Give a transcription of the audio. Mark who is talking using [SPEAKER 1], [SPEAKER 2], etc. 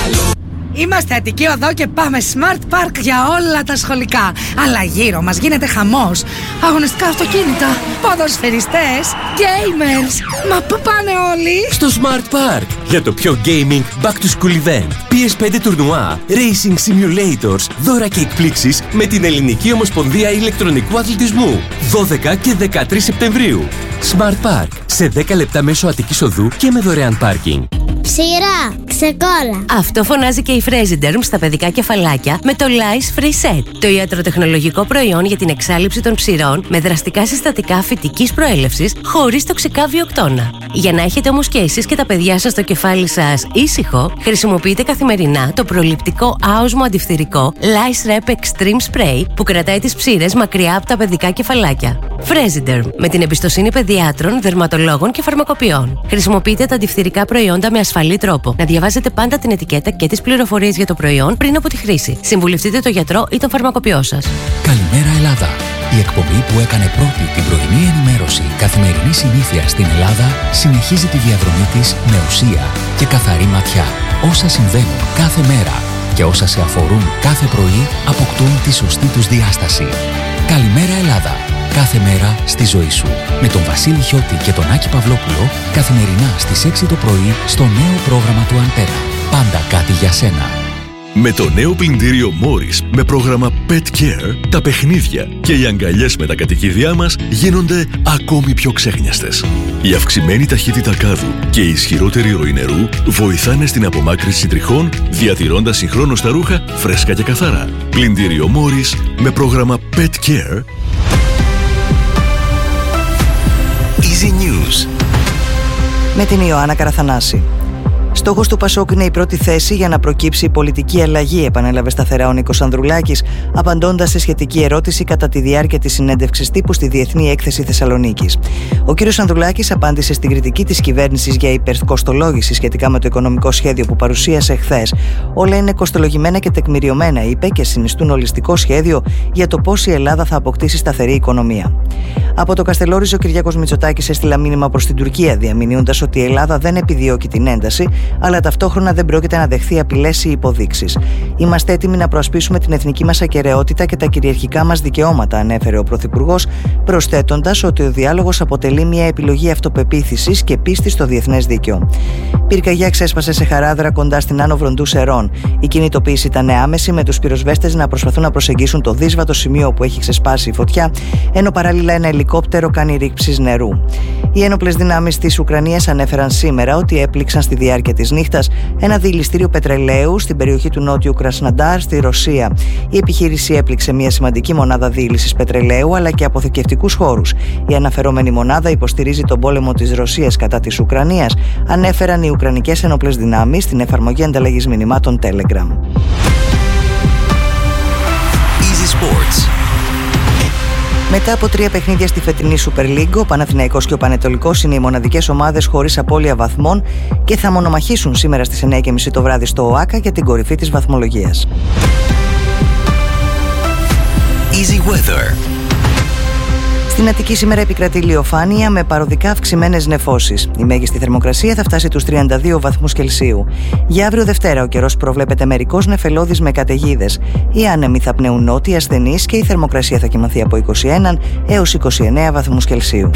[SPEAKER 1] Είμαστε Αττική Οδό και πάμε Smart Park για όλα τα σχολικά. Αλλά γύρω μας γίνεται χαμός. Αγωνιστικά αυτοκίνητα, ποδοσφαιριστές, gamers. Μα πού πάνε όλοι?
[SPEAKER 2] Στο Smart Park για το πιο gaming back to school event. PS5 τουρνουά, racing simulators, δώρα και εκπλήξεις με την Ελληνική Ομοσπονδία Ηλεκτρονικού Αθλητισμού. 12 και 13 Σεπτεμβρίου. Smart Park σε 10 λεπτά μέσω Αττικής Οδού και με δωρεάν πάρκινγκ.
[SPEAKER 3] Ψηρά, ξεκόλα.
[SPEAKER 4] Αυτό φωνάζει και η Fresiderm στα παιδικά κεφαλάκια με το Lice Free Set. Το ιατροτεχνολογικό προϊόν για την εξάλειψη των ψηρών με δραστικά συστατικά φυτικής προέλευσης χωρίς τοξικά βιοκτώνα. Για να έχετε όμως και εσείς και τα παιδιά σας το κεφάλι σας ήσυχο, χρησιμοποιείτε καθημερινά το προληπτικό άοσμο αντιφθηρικό Lice Rep Extreme Spray που κρατάει τις ψήρες μακριά από τα παιδικά κεφαλάκια. Fresiderm, με την εμπιστοσύνη παιδιάτρων, δερματολόγων και φαρμακοποιών. Χρησιμοποιείτε τα αντιφθηρικά προϊόντα με ασφαλή τρόπο. Να διαβάζετε πάντα την ετικέτα και τις πληροφορίες για το προϊόν πριν από τη χρήση. Συμβουλευτείτε τον γιατρό ή τον φαρμακοποιό σας.
[SPEAKER 5] Καλημέρα Ελλάδα. Η εκπομπή που έκανε πρώτη την πρωινή ενημέρωση καθημερινή συνήθεια στην Ελλάδα συνεχίζει τη διαδρομή της με ουσία και καθαρή ματιά. Όσα συμβαίνουν κάθε μέρα και όσα σε αφορούν κάθε πρωί αποκτούν τη σωστή τους διάσταση. Καλημέρα Ελλάδα. Κάθε μέρα στη ζωή σου. Με τον Βασίλη Χιώτη και τον Άκη Παυλόπουλο καθημερινά στις 6 το πρωί στο νέο πρόγραμμα του Αντένα. Πάντα κάτι για σένα.
[SPEAKER 6] Με το νέο πλυντήριο Morris με πρόγραμμα Pet Care, τα παιχνίδια και οι αγκαλιές με τα κατοικίδια μας γίνονται ακόμη πιο ξέχνιαστες. Η αυξημένη ταχύτητα κάδου και η ισχυρότερη ροή νερού βοηθάνε στην απομάκρυνση τριχών, διατηρώντας συγχρόνως τα ρούχα φρέσκα και καθαρά. Πλυντήριο Morris με πρόγραμμα Pet Care.
[SPEAKER 7] Easy News
[SPEAKER 8] με την Ιωάννα Καραθανάση. Στόχος του Πασόκ είναι η πρώτη θέση για να προκύψει πολιτική αλλαγή, επανέλαβε σταθερά ο Νίκος Ανδρουλάκης, απαντώντας σε σχετική ερώτηση κατά τη διάρκεια της συνέντευξης τύπου στη Διεθνή Έκθεση Θεσσαλονίκης. Ο κ. Ανδρουλάκης απάντησε στην κριτική της κυβέρνησης για υπερκοστολόγηση σχετικά με το οικονομικό σχέδιο που παρουσίασε χθες. Όλα είναι κοστολογημένα και τεκμηριωμένα, είπε, και συνιστούν ολιστικό σχέδιο για το πώς η Ελλάδα θα αποκτήσει σταθερή οικονομία. Από το Καστελόριζο, ο Κυριάκος Μητσοτάκης έστειλε μήνυμα προς την Τουρκία, διαμηνύοντας ότι η Ελλάδα δεν επιδιώκει την ένταση, αλλά ταυτόχρονα δεν πρόκειται να δεχθεί απειλές ή υποδείξεις. Είμαστε έτοιμοι να προασπίσουμε την εθνική μας ακεραιότητα και τα κυριαρχικά μας δικαιώματα, ανέφερε ο Πρωθυπουργός, προσθέτοντας ότι ο διάλογος αποτελεί μια επιλογή αυτοπεποίθησης και πίστη στο διεθνές δίκαιο. Πυρκαγιά ξέσπασε σε Χαράδρα κοντά στην Άνω Βροντού Σερών. Η κινητοποίηση ήταν άμεση, με τους πυροσβέστες να προσπαθούν να προσεγγίσουν το δύσβατο σημείο όπου έχει ξεσπάσει η φωτιά, ενώ παράλληλα ένα ελικόπτερο κάνει ρήψεις νερού. Οι ένοπλες δυνάμεις της Ουκρανίας ανέφεραν σήμερα ότι έπληξαν στη διάρκεια της νύχτας ένα διηλιστήριο πετρελαίου στην περιοχή του Νότιου Κρασναντάρ στη Ρωσία. Η επιχείρηση έπληξε μια σημαντική μονάδα διήλυσης πετρελαίου αλλά και αποθηκευτικούς χώρους. Η αναφερόμενη μονάδα υποστηρίζει τον πόλεμο της Ρωσίας κατά της Ουκρανίας, ανέφεραν οι Ουκρανικές ένοπλες δυνάμεις στην εφαρμογή ανταλλαγής μηνυμάτων Telegram.
[SPEAKER 7] Easy Sports.
[SPEAKER 8] Μετά από 3 παιχνίδια στη φετινή Super League, ο Παναθηναϊκός και ο Πανετολικός είναι οι μοναδικές ομάδες χωρίς απώλεια βαθμών και θα μονομαχήσουν σήμερα στις 9:30 το βράδυ στο ΟΑΚΑ για την κορυφή της βαθμολογίας.
[SPEAKER 7] Easy Weather.
[SPEAKER 8] Στην Αττική σήμερα επικρατεί ηλιοφάνεια με παροδικά αυξημένες νεφώσεις. Η μέγιστη θερμοκρασία θα φτάσει τους 32 βαθμούς Κελσίου. Για αύριο Δευτέρα ο καιρός προβλέπεται μερικώς νεφελώδης με καταιγίδες. Οι άνεμοι θα πνέουν νότια ασθενείς και η θερμοκρασία θα κυμανθεί από 21 έως 29 βαθμούς Κελσίου.